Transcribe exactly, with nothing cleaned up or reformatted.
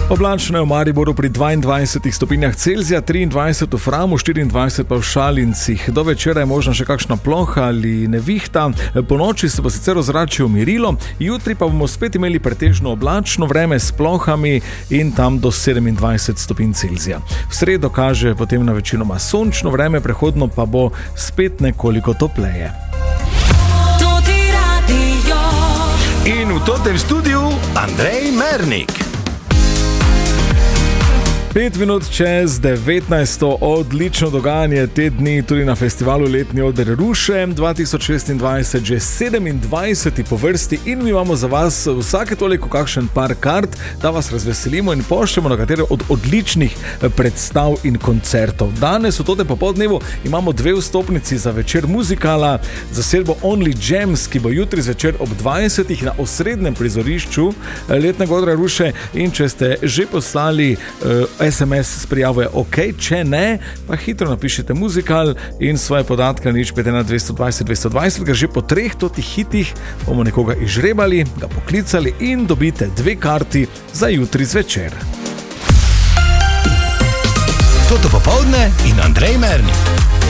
Oblačno je v Mariboru pri dvaindvajsetih stopinjah Celzija, triindvajset v Framu, štiriindvajset pa v Šalincih. Do večera je možna še kakšna ploha ali nevihta, po noči se bo sicer ozračje umirilo, jutri pa bomo spet imeli pretežno oblačno vreme s plohami in tam do sedemindvajset stopinj Celzija. V sredo kaže potem na večinoma sončno vreme, prehodno pa bo spet nekoliko topleje. In v totem studiu Andrej Mernik. Pet minut čez devetnajsto, odlično dogajanje te dni tudi na festivalu Letni oder Ruše dva tisoč šestindvajset, že sedemindvajseti po vrsti in mi imamo za vas vsake toliko kakšen par kart, da vas razveselimo in pošljemo na katere od odličnih predstav in koncertov. Danes v totem popoldnevu imamo dve vstopnici za večer muzikala, zasedbo Only Gems, ki bo jutri zvečer ob dvajsetih na osrednjem prizorišču Letnega odra Ruše, in če ste že poslali uh, es em es s prijavo je ok, če ne, pa hitro napišite muzikal in svoje podatke na nič pet ena dvesto dvajset dvesto dvajset, ker že po treh totih hitih bomo nekoga izžrebali, ga poklicali in dobite dve karti za jutri zvečer. Toto popoldne in Andrej Mernik.